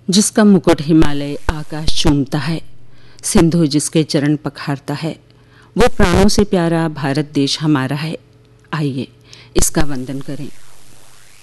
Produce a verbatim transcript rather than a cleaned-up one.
जिसका मुकुट हिमालय आकाश चूमता है, सिंधु जिसके चरण पखारता है, वो प्राणों से प्यारा भारत देश हमारा है। आइए इसका वंदन करें।